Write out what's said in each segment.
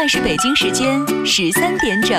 在是北京时间13点整。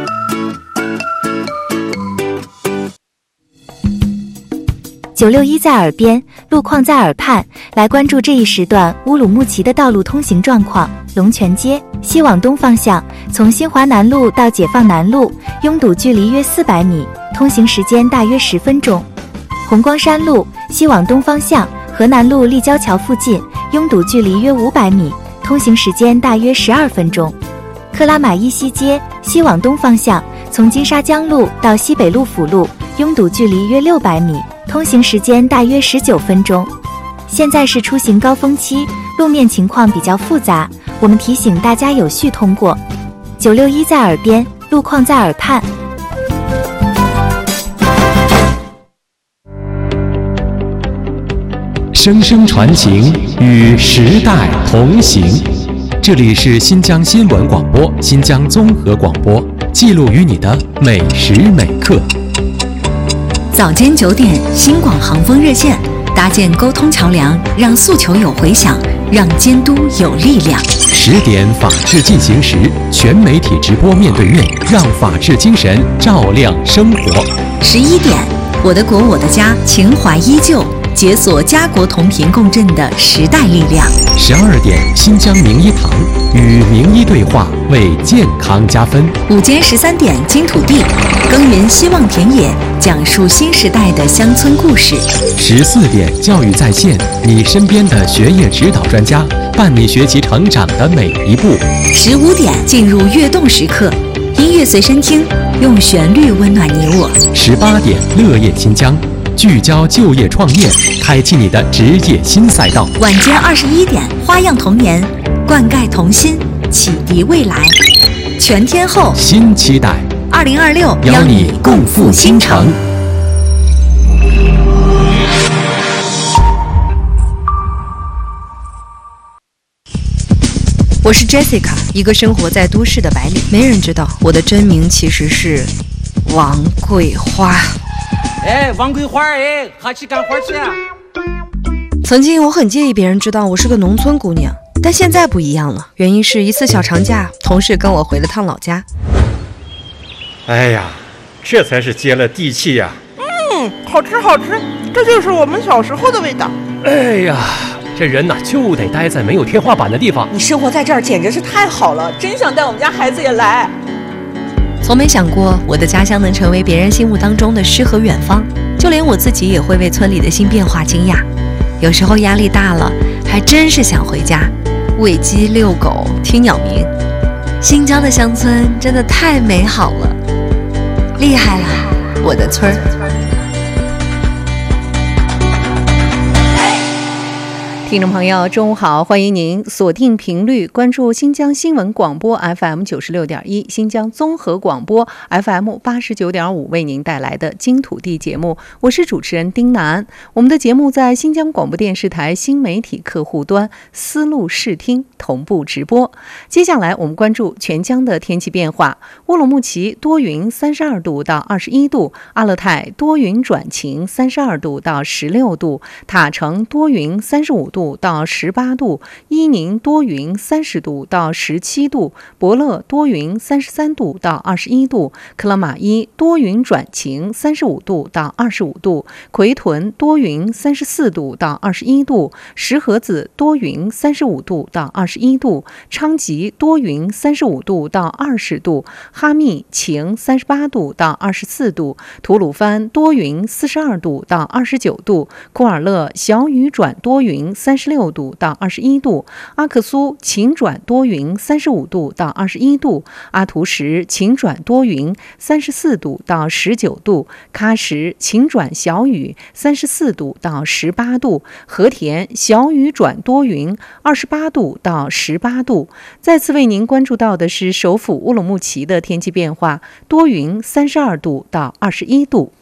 961在耳边，路况在耳畔，来关注这一时段乌鲁木齐的道路通行状况。龙泉街西往东方向，从新华南路到解放南路，拥堵距离约400米，通行时间大约10分钟。红光山路西往东方向，河南路立交桥附近，拥堵距离约500米，通行时间大约12分钟。克拉玛依西街西往东方向，从金沙江路到西北路辅路，拥堵距离约600米，通行时间大约19分钟。现在是出行高峰期，路面情况比较复杂，我们提醒大家有序通过。961在耳边，路况在耳畔。 声声传情，与时代同行。这里是新疆新闻广播、新疆综合广播，记录于你的每时每刻。 早间9点，新广航风热线，搭建沟通桥梁，让诉求有回响，让监督有力量。 10点，法治进行时，全媒体直播面对面，让法治精神照亮生活。 11点，我的国我的家，情怀依旧，解锁家国同频共振的时代力量。 12点，新疆名医堂，与名医对话，为健康加分。 午间13点，金土地，耕耘希望田野，讲述新时代的乡村故事。 14点，教育在线，你身边的学业指导专家，伴你学习成长的每一步。 15点，进入跃动时刻，音乐随身听，用旋律温暖你我。 18点，乐业新疆，聚焦就业创业，开启你的职业新赛道。 晚间21点，花样童年，灌溉童心，启迪未来。全天候新期待 ，2026 邀你共赴新城。 我是 Jessica， 一个生活在都市的白领。没人知道我的真名其实是王桂花。 哎，王桂花，哎，哈去干活去啊！ 曾经我很介意别人知道我是个农村姑娘，但现在不一样了。原因是一次小长假，同事跟我回了趟老家。 哎呀，这才是接了地气呀！ 好吃好吃，这就是我们小时候的味道。 哎呀，这人呐就得待在没有天花板的地方。 你生活在这儿简直是太好了，真想带我们家孩子也来。 从没想过我的家乡能成为别人心目当中的诗和远方，就连我自己也会为村里的新变化惊讶。有时候压力大了，还真是想回家，喂鸡遛狗听鸟鸣。新疆的乡村真的太美好了，厉害了我的村儿。听众朋友中午好，欢迎您锁定频率关注新疆新闻广播 FM 96.1，新疆综合广播 FM 89.5，为您带来的金土地节目，我是主持人丁楠。我们的节目在新疆广播电视台新媒体客户端思路视听同步直播。接下来我们关注全疆的天气变化。乌鲁木齐多云32度到21度，阿勒泰多云转晴32度到16度，塔城多云35度到18度，伊宁多云30度到17度，博乐多云33度到21度，克拉玛依多云转晴35度到25度，奎屯多云34度到21度，石河子多云35度到21度，昌吉多云35度到20度，哈密晴38度到24度，吐鲁番多云42度到29度，库尔勒小雨转多云36度到21度，阿克苏晴转多云35度到21度，阿图什晴转多云34度到19度，喀什晴转小雨34度到18度，和田小雨转多云28度到18度。再次为您关注到的是首府乌鲁木齐的天气变化，多云32度到21度。